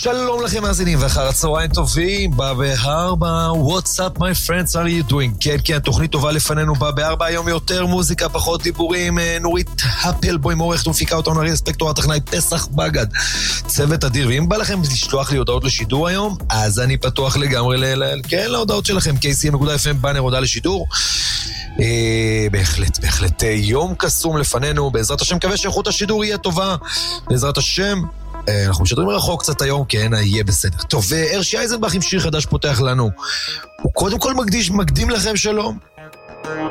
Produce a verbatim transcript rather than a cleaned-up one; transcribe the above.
שלום לכם מאזינים ואחר הצהריים טובים, בא בארבע, what's up my friends, how are you doing? כן, כן, תוכנית טובה לפנינו, בא בארבע, היום יותר מוזיקה, פחות דיבורים, נורית הפלבוי מעורכת ומפיקה אותנו, נראה ספקטור הטכנאי פסח בגד, צוות אדיר, ואם בא לכם לשלוח לי הודעות לשידור היום, אז אני פתוח לגמרי ל... כן, להודעות שלכם, קי סי אם נקודה אף אם, בנר הודעה לשידור, אה, בהחלט, בהחלט, יום קסום לפנינו, בעזרת השם, מקווה שאיכות השידור יהיה טובה, בעזרת השם, אנחנו משדרים מרחוק קצת היום, כן, יהיה בסדר. טוב, הרשי אייזנבך עם שיר חדש פותח לנו. הוא קודם כל מקדיש, מקדים לכם שלום.